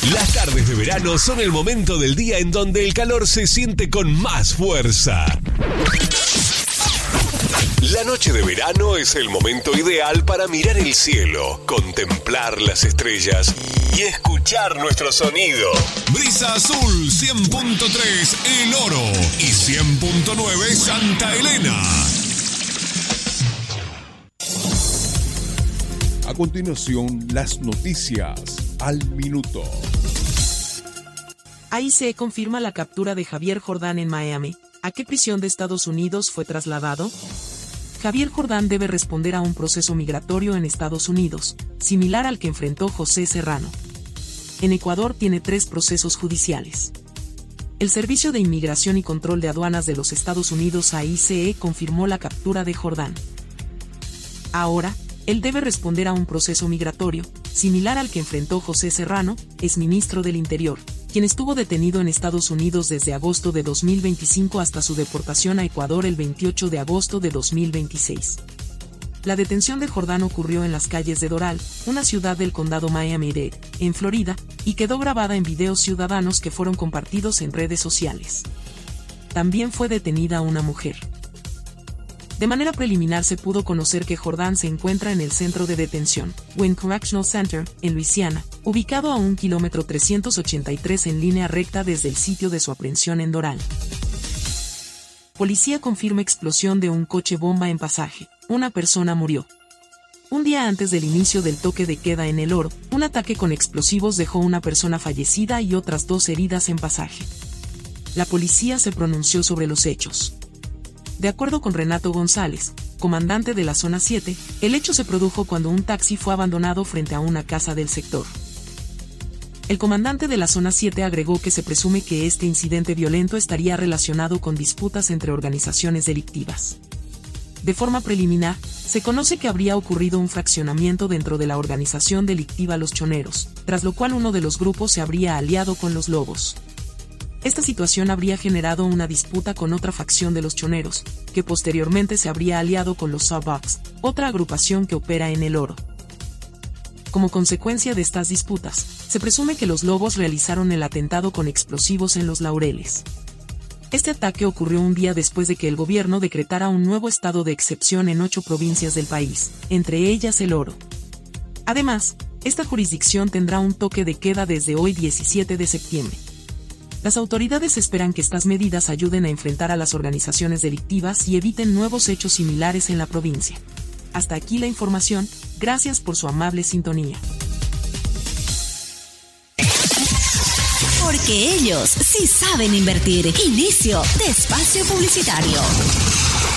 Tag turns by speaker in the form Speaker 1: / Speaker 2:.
Speaker 1: Las tardes de verano son el momento del día en donde el calor se siente con más fuerza. La noche de verano es el momento ideal para mirar el cielo, contemplar las estrellas y escuchar nuestro sonido.
Speaker 2: Brisa Azul 100.3 El Oro y 100.9 Santa Elena.
Speaker 3: A continuación, las noticias al minuto.
Speaker 4: AICE confirma la captura de Javier Jordán en Miami. ¿A qué prisión de Estados Unidos fue trasladado? Javier Jordán debe responder a un proceso migratorio en Estados Unidos, similar al que enfrentó José Serrano. En Ecuador tiene 3 procesos judiciales. El Servicio de Inmigración y Control de Aduanas de los Estados Unidos AICE confirmó la captura de Jordán. Ahora, él debe responder a un proceso migratorio, similar al que enfrentó José Serrano, exministro del Interior, quien estuvo detenido en Estados Unidos desde agosto de 2025 hasta su deportación a Ecuador el 28 de agosto de 2026. La detención de Jordán ocurrió en las calles de Doral, una ciudad del condado Miami-Dade, en Florida, y quedó grabada en videos ciudadanos que fueron compartidos en redes sociales. También fue detenida una mujer. De manera preliminar se pudo conocer que Jordán se encuentra en el centro de detención, Wynn Correctional Center, en Luisiana, ubicado a 1 kilómetro 383 en línea recta desde el sitio de su aprehensión en Doral. Policía confirma explosión de un coche bomba en Pasaje. Una persona murió. Un día antes del inicio del toque de queda en El Oro, un ataque con explosivos dejó una persona fallecida y otras 2 heridas en Pasaje. La policía se pronunció sobre los hechos. De acuerdo con Renato González, comandante de la Zona 7, el hecho se produjo cuando un taxi fue abandonado frente a una casa del sector. El comandante de la Zona 7 agregó que se presume que este incidente violento estaría relacionado con disputas entre organizaciones delictivas. De forma preliminar, se conoce que habría ocurrido un fraccionamiento dentro de la organización delictiva Los Choneros, tras lo cual uno de los grupos se habría aliado con los Lobos. Esta situación habría generado una disputa con otra facción de los Choneros, que posteriormente se habría aliado con los Sawbucks, otra agrupación que opera en El Oro. Como consecuencia de estas disputas, se presume que los Lobos realizaron el atentado con explosivos en Los Laureles. Este ataque ocurrió un día después de que el gobierno decretara un nuevo estado de excepción en 8 provincias del país, entre ellas El Oro. Además, esta jurisdicción tendrá un toque de queda desde hoy 17 de septiembre. Las autoridades esperan que estas medidas ayuden a enfrentar a las organizaciones delictivas y eviten nuevos hechos similares en la provincia. Hasta aquí la información, gracias por su amable sintonía.
Speaker 5: Porque ellos sí saben invertir. Inicio de espacio publicitario.